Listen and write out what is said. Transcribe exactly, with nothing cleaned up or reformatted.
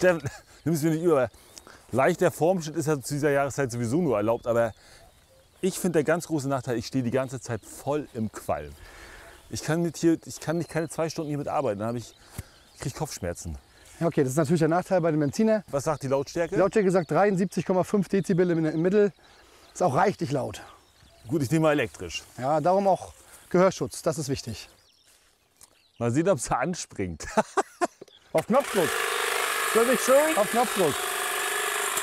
Steffen, nimm es mir nicht über. Leichter Formschnitt ist ja zu dieser Jahreszeit sowieso nur erlaubt, aber ich finde der ganz große Nachteil, ich stehe die ganze Zeit voll im Qualm. Ich kann, mit hier, ich kann nicht keine zwei Stunden hier mit arbeiten, dann habe ich, ich kriege Kopfschmerzen. Ja, okay, das ist natürlich der Nachteil bei dem Benziner. Was sagt die Lautstärke? Die Lautstärke sagt dreiundsiebzig Komma fünf Dezibel im, im Mittel. Ist auch reichlich laut. Gut, ich nehme mal elektrisch. Ja, darum auch Gehörschutz, das ist wichtig. Mal sehen, ob es anspringt. Auf Knopfdruck. Wirklich schön? Auf Knopfdruck.